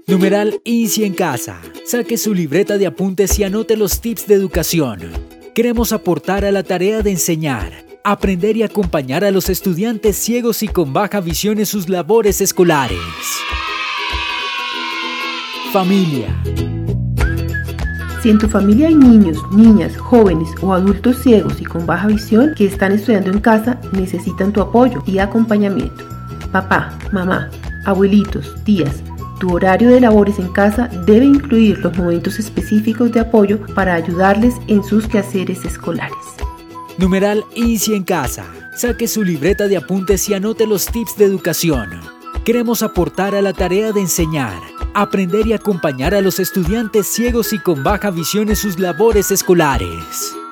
Numeral Inicie en casa. Saque su libreta de apuntes y anote los tips de educación. Queremos aportar a la tarea de enseñar, aprender y acompañar a los estudiantes ciegos y con baja visión en sus labores escolares. Familia. Si en tu familia hay niños, niñas, jóvenes o adultos ciegos y con baja visión que están estudiando en casa, necesitan tu apoyo y acompañamiento. Papá, mamá, abuelitos, tías, tu horario de labores en casa debe incluir los momentos específicos de apoyo para ayudarles en sus quehaceres escolares. Numeral Inicie en casa. Saque su libreta de apuntes y anote los tips de educación. Queremos aportar a la tarea de enseñar, aprender y acompañar a los estudiantes ciegos y con baja visión en sus labores escolares.